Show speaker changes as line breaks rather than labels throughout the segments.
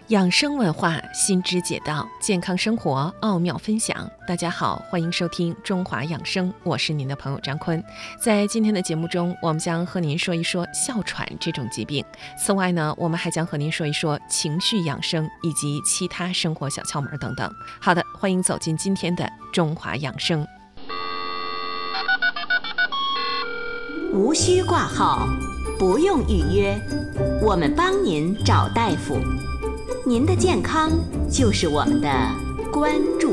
养生文化，新知解道，健康生活奥妙分享。大家好，欢迎收听中华养生，我是您的朋友张坤。在今天的节目中，我们将和您说一说哮喘这种疾病。此外呢，我们还将和您说一说情绪养生以及其他生活小窍门等等。好的，欢迎走进今天的中华养生。
无需挂号，不用预约，我们帮您找大夫。您的健康就是我们的关注。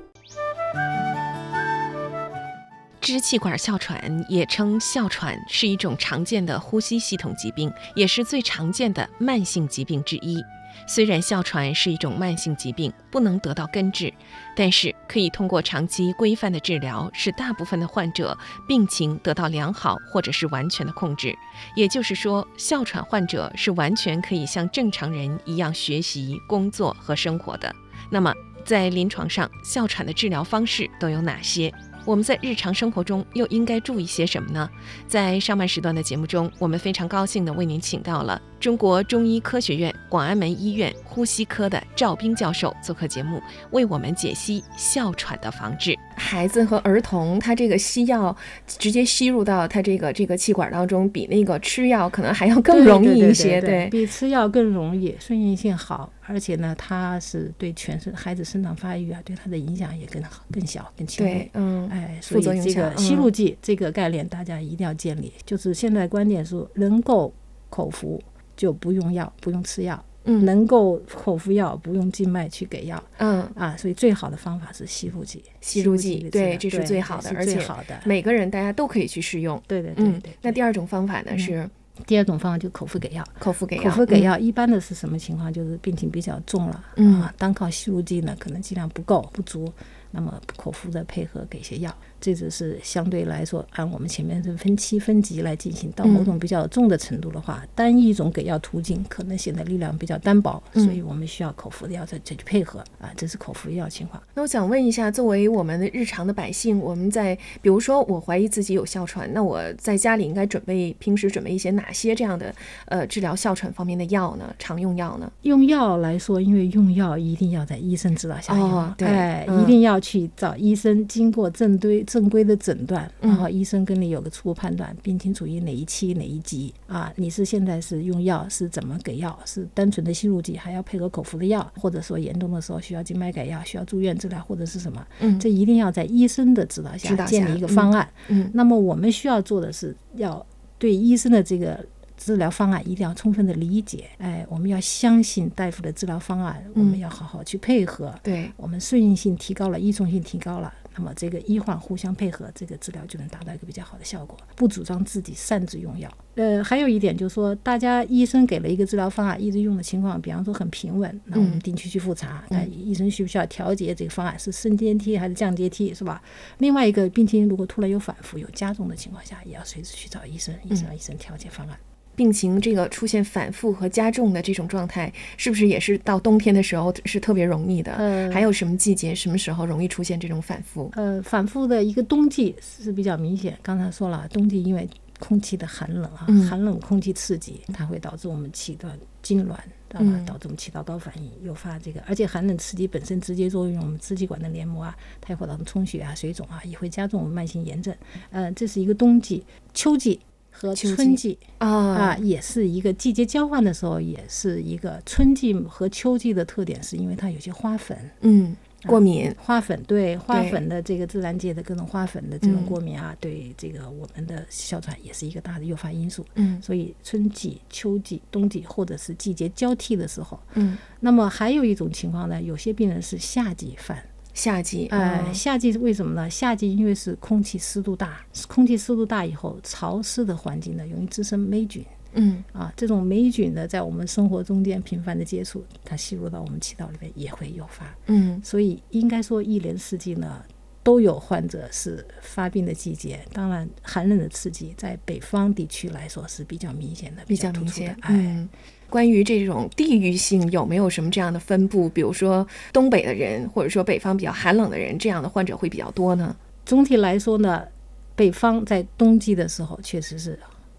支气管哮喘也称哮喘，是一种常见的呼吸系统疾病，也是最常见的慢性疾病之一。虽然哮喘是一种慢性疾病，不能得到根治，但是可以通过长期规范的治疗，使大部分的患者病情得到良好或者是完全的控制。也就是说，哮喘患者是完全可以像正常人一样学习、工作和生活的。那么，在临床上，哮喘的治疗方式都有哪些？我们在日常生活中又应该注意些什么呢？在上半时段的节目中，我们非常高兴地为您请到了中国中医科学院广安门医院呼吸科的赵斌教授做客节目，为我们解析哮喘的防治。孩子和儿童，他这个吸药直接吸入到他这个气管当中，比那个吃药可能还要更容易一些，对，
比吃药更容易，顺应性好，而且呢，它是对全身孩子生长发育啊，对他的影响也更好、更小、更轻微。
对，
所以这个吸入剂这个概念大家一定要建立，就是现在观点是能够口服就不用药，不用吃药。能够口服药不用静脉去给药，所以最好的方法是吸入剂。
吸入剂，对，这是最好的，而且每个人大家都可以去试用。
对。
那第二种方法呢是？
第二种方法就口服给药。
口服
给药一般的是什么情况？就是病情比较重了，单靠吸入剂呢可能剂量不够不足，那么口服的配合给些药，这只是相对来说按我们前面是分期分级来进行，到某种比较重的程度的话，单一种给药途径可能显得力量比较单薄，所以我们需要口服的药再去配合这是口服药情况。
那我想问一下，作为我们的日常的百姓，我们在比如说我怀疑自己有哮喘，那我在家里应该平时准备一些哪些这样的治疗哮喘方面的药呢？常用药呢？
用药来说，因为用药一定要在医生指导下用，一定要去找医生经过正规的诊断，然后医生跟你有个初步判断，病情处于哪一期哪一级你是现在是用药是怎么给药，是单纯的吸入剂还要配合口服的药，或者说严重的时候需要静脉改药，需要住院治疗或者是什么，这一定要在医生的指导下建立一个方案。那么我们需要做的是要对医生的这个治疗方案一定要充分的理解，我们要相信大夫的治疗方案，我们要好好去配合，
对，
我们顺应性提高了，依从性提高了，那么这个医患互相配合，这个治疗就能达到一个比较好的效果。不主张自己擅自用药。还有一点就是说，大家医生给了一个治疗方案，一直用的情况，比方说很平稳，那我们定期去复查，医生需不需要调节这个方案，是升阶梯还是降阶梯，是吧？另外一个病情如果突然有反复有加重的情况下，也要随时去找医生调节方案。
病情这个出现反复和加重的这种状态，是不是也是到冬天的时候是特别容易的？还有什么季节什么时候容易出现这种反复？
反复的一个冬季是比较明显，刚才说了，冬季因为空气的寒冷寒冷空气刺激，它会导致我们气段痉挛，导致我们气道高反应，诱发这个，而且寒冷刺激本身直接作用我们支气管的黏膜它也会导致充血水肿也会加重我们慢性炎症。这是一个冬季。秋季和春季也是一个季节交换的时候，也是一个春季和秋季的特点，是因为它有些花粉
过敏，
花粉，对花粉的这个自然界的各种花粉的这种过敏对这个我们的哮喘也是一个大的诱发因素。所以春季、秋季、冬季或者是季节交替的时候，那么还有一种情况呢，有些病人是夏季犯。夏季为什么呢？夏季因为是空气湿度大，以后潮湿的环境呢，容易滋生霉菌。这种霉菌呢，在我们生活中间频繁的接触，它吸入到我们气道里面也会诱发。所以应该说一年四季呢都有患者是发病的季节。当然寒冷的刺激在北方地区来说是比较明显的，比较突出的。
关于这种地域性有没有什么这样的分布？比如说东北的人，或者说北方比较寒冷的人，这样的患者会比较多呢？
总体来说呢，北方在冬季的时候确实是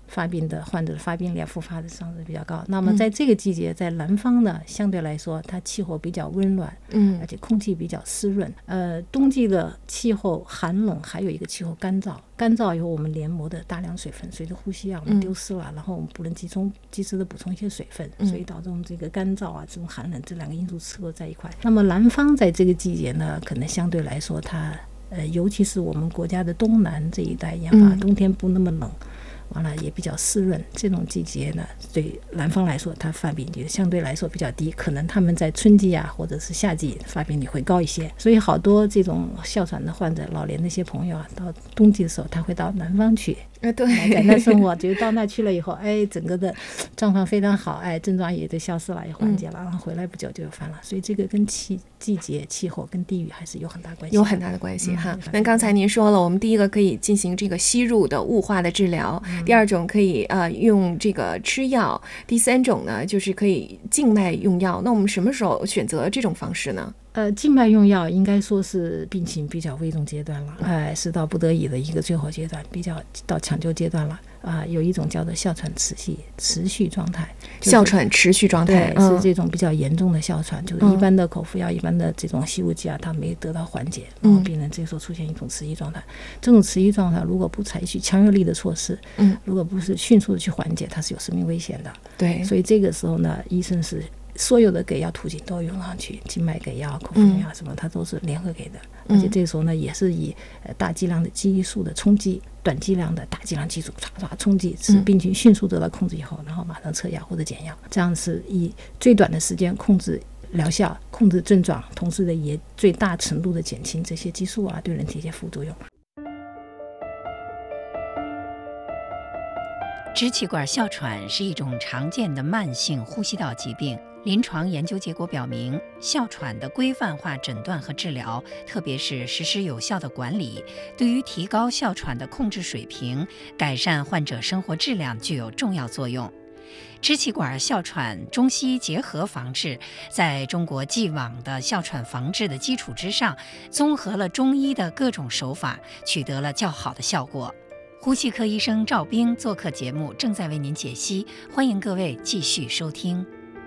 发病的患者的发病率复发的上是比较高。那么在这个季节，在南方呢，相对来说它气候比较温暖，而且空气比较湿润。冬季的气候寒冷，还有一个气候干燥。干燥以后，我们黏膜的大量水分随着呼吸我们丢失了，然后我们不能及时的补充一些水分，所以导致我们这个干燥这种寒冷这两个因素吃合在一块。那么南方在这个季节呢，可能相对来说它尤其是我们国家的东南这一带研发，冬天不那么冷，完了也比较湿润，这种季节呢，对南方来说它发病率相对来说比较低，可能他们在春季或者是夏季发病率会高一些。所以好多这种哮喘的患者，老年的一些朋友到冬季的时候他会到南方去
对，
在那生活，就是到那去了以后，整个的状况非常好，症状也都消失了，也缓解了，然后回来不久就犯了。所以这个跟季节、气候跟地域还是有很大关系，
有很大的关系哈。那刚才您说了，我们第一个可以进行这个吸入的雾化的治疗，第二种可以用这个吃药，第三种呢就是可以静脉用药。那我们什么时候选择这种方式呢？
静脉用药应该说是病情比较危重阶段了，是到不得已的一个最后阶段，比较到抢救阶段了。有一种叫做哮喘持续状态，
哮喘持续状态，
对，是这种比较严重的哮喘，就是一般的口服药、一般的这种吸入剂它没得到缓解，然后病人这时候出现一种持续状态。这种持续状态如果不采取强有力的措施，如果不是迅速的去缓解，它是有生命危险的。
对，
所以这个时候呢，医生是所有的给药途径都用上去，静脉给药、口服药什么，它都是联合给的。而且这个时候呢，也是以大剂量的激素的冲击，短剂量的大剂量激素唰冲击，使病情迅速得到控制以后，然后马上撤药或者减药，这样是以最短的时间控制疗效、控制症状，同时的也最大程度的减轻这些激素对人体一些副作用。
支气管哮喘是一种常见的慢性呼吸道疾病。临床研究结果表明，哮喘的规范化诊断和治疗，特别是实施有效的管理，对于提高哮喘的控制水平、改善患者生活质量具有重要作用。支气管哮喘中西医结合防治，在中国既往的哮喘防治的基础之上，综合了中医的各种手法，取得了较好的效果。呼吸科医生赵冰做客节目，正在为您解析，欢迎各位继续收听。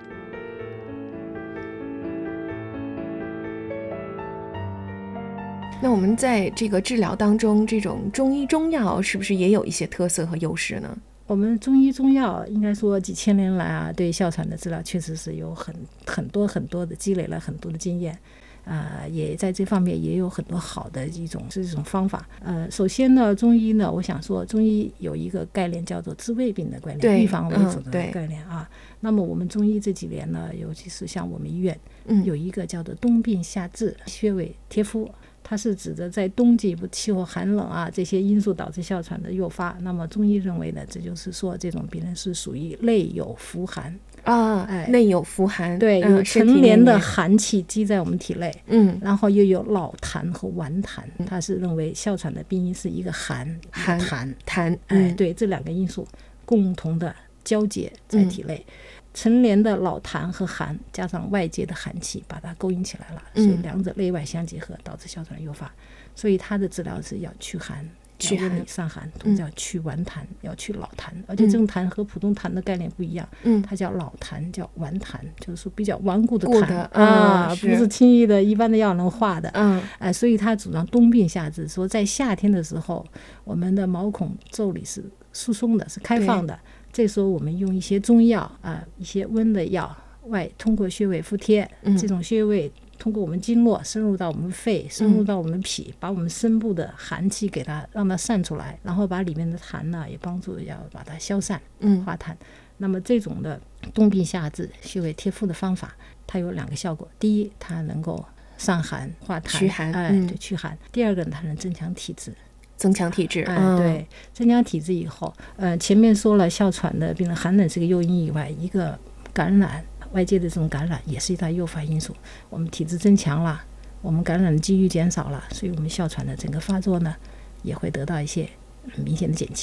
那我们在这个治疗当中，这种中医中药是不是也有一些特色和优势呢？
我们中医中药应该说几千年来对哮喘的治疗确实是有很多的积累了很多的经验，也在这方面也有很多好的这种方法。首先呢，中医呢，我想说中医有一个概念叫做治未病的概念，预防为主的概念那么我们中医这几年呢，尤其是像我们医院有一个叫做冬病夏治穴位贴敷，它是指的在冬季气候寒冷这些因素导致哮喘的诱发。那么中医认为呢，这就是说这种病人是属于内有伏寒
内有伏寒，
对，有成年的寒气积在我们体内，然后又有老痰和顽痰，他是认为哮喘的病因是一个寒对，这两个因素共同的交结在体内，成年的老痰和寒加上外界的寒气把它勾引起来了，所以两者内外相结合导致哮喘的诱发。所以它的治疗是要祛寒、要温里散寒，同时要祛顽痰、要祛老痰。而且这种痰和普通痰的概念不一样，它叫老痰，叫顽痰，就是说比较顽固的痰不是轻易的一般的药能化的。所以它主张冬病夏治，说在夏天的时候，我们的毛孔腠理是疏松的，是开放的。这时候我们用一些中药一些温的药，通过穴位敷贴，这种穴位通过我们经络深入到我们肺，深入到我们脾，把我们深部的寒气给它让它散出来，然后把里面的痰呢也帮助要把它消散化痰。那么这种的冬病夏治穴位贴敷的方法，它有两个效果：第一，它能够散寒化痰，
驱寒，
对，驱寒；第二个呢，它能增强体质。
对，
增强体质以后，前面说了哮喘的病人寒冷是个诱因以外，一个感染外界的这种感染也是一大诱发因素。我们体质增强了，我们感染的几率减少了，所以我们哮喘的整个发作呢也会得到一些明显的减轻。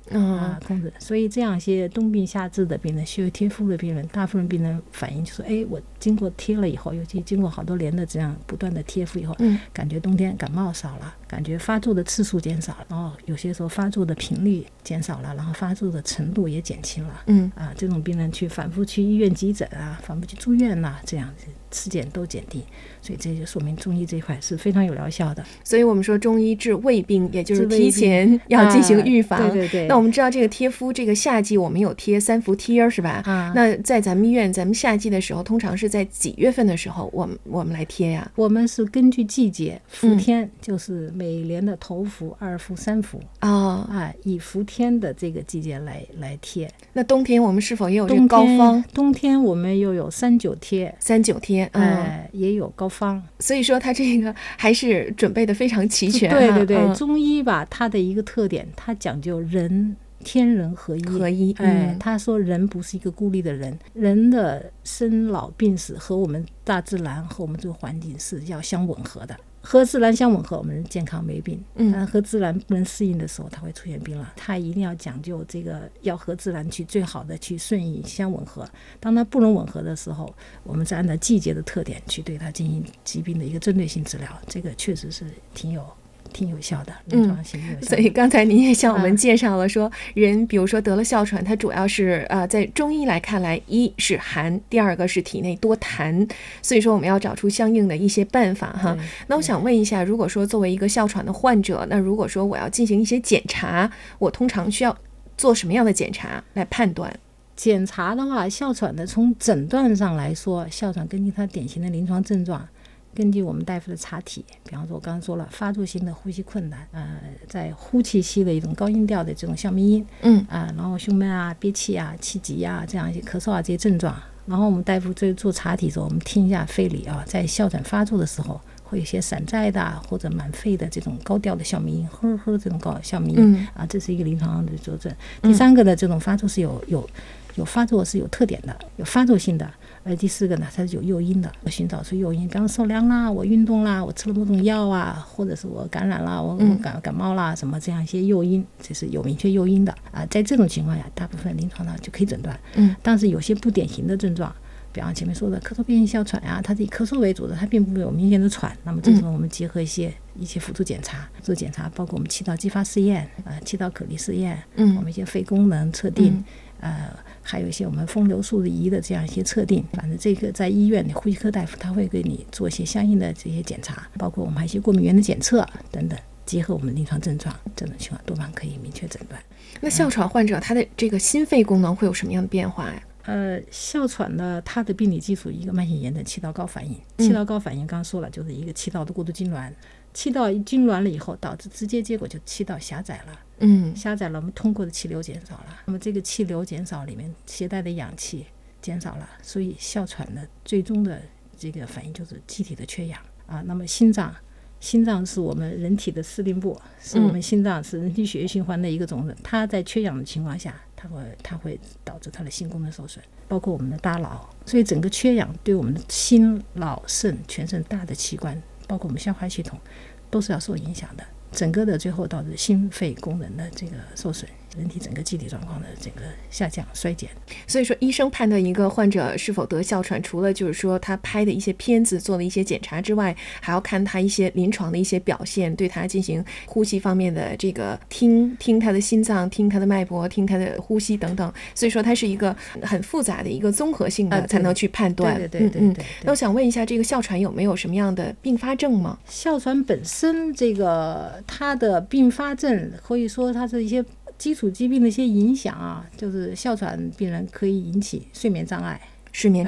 控制。所以这样一些冬病夏治的病人，虚有贴肤的病人，大部分病人反映就说，我经过贴了以后，尤其经过好多年的这样不断的贴敷以后，感觉冬天感冒少了，感觉发作的次数减少了，然后有些时候发作的频率减少了，然后发作的程度也减轻了。这种病人反复去医院急诊啊，反复去住院啊，这样尸检都减低，所以这就说明中医这一块是非常有疗效的。
所以我们说中医治胃病，也就是提前要进行预防。
对对对。
那我们知道这个贴敷，这个夏季我们有贴3伏贴是吧？那在咱们医院，咱们夏季的时候，通常是在几月份的时候，我们来贴呀？
我们是根据季节，伏天就是每年的头伏、2伏、3伏以伏天的这个季节来贴。
那冬天我们是否也有这个膏方？
冬天我们又有3-9贴。
3-9贴，
也有膏方。
所以说它这个还是准备的非常齐全。
对对对，中医吧，它的一个特点，它讲究天人合一。他说人不是一个孤立的人，人的生老病死和我们大自然和我们这个环境是要相吻合的。和自然相吻合，我们健康没病。和自然不能适应的时候，它会出现病了。它一定要讲究这个，要和自然去最好的去顺应相吻合。当它不能吻合的时候，我们再按照季节的特点去对它进行疾病的一个针对性治疗，这个确实是挺有效的，临床性有效的。
所以刚才您也向我们介绍了说，人比如说得了哮喘，它主要是在中医来看来，一是寒，第二个是体内多痰，所以说我们要找出相应的一些办法哈。那我想问一下，如果说作为一个哮喘的患者，那如果说我要进行一些检查，我通常需要做什么样的检查来判断？
检查的话，哮喘的从诊断上来说，哮喘根据它典型的临床症状，根据我们大夫的查体，比方说我刚刚说了，发作性的呼吸困难，在呼气息的一种高音调的这种哮鸣音，然后胸闷啊、憋气啊、气急啊，这样一些咳嗽啊这些症状，然后我们大夫做查体的时候，我们听一下肺里在哮喘发作的时候，会有一些散在的或者满肺的这种高调的哮鸣音，呵呵这种高哮鸣音，这是一个临床的佐证。第三个呢，这种发作是有发作是有特点的，有发作性的。第四个呢，它是有诱因的，我寻找出诱因，比方受凉啦，我运动啦，我吃了某种药啊，或者是我感染啦，我感冒啦，什么这样一些诱因，这是有明确诱因的在这种情况下，大部分临床上就可以诊断。但是有些不典型的症状，比方前面说的咳嗽变性哮喘啊，它是以咳嗽为主的，它并不会有明显的喘。那么这时候我们结合一些辅助检查，做检查包括我们气道激发试验、气道可离试验，我们一些肺功能测定，还有一些我们风流速仪的这样一些测定。反正这个在医院的呼吸科大夫他会给你做一些相应的这些检查，包括我们还有一些过敏原的检测等等，结合我们临床症状，这种情况多半可以明确诊断。
那哮喘患者他的这个心肺功能会有什么样的变化呀？
哮喘呢，它的病理基础一个慢性炎的气道高反应。气道高反应刚刚说了，就是一个气道的过度痉挛，气道一痉挛了以后，导致直接结果就气道狭窄了。狭窄了，我们通过的气流减少了，那么这个气流减少里面携带的氧气减少了，所以哮喘的最终的这个反应就是机体的缺氧那么心脏是我们人体的司令部，是我们心脏是人体血液循环的一个总人，它在缺氧的情况下，它会导致它的心功能受损，包括我们的大脑。所以整个缺氧对我们的心、脑、肾全身大的器官，包括我们消化系统，都是要受影响的。整个的最后导致心肺功能的这个受损，人体整个机体状况的这个下降衰减。
所以说医生判断一个患者是否得哮喘，除了就是说他拍的一些片子做了一些检查之外，还要看他一些临床的一些表现，对他进行呼吸方面的这个听他的心脏，听他的脉搏，听他的呼吸等等。所以说它是一个很复杂的一个综合性的才能去判断。
对。
那我想问一下，这个哮喘有没有什么样的并发症吗？
哮喘本身这个它的并发症可以说它是一些基础疾病的一些影响就是哮喘病人可以引起睡眠障碍，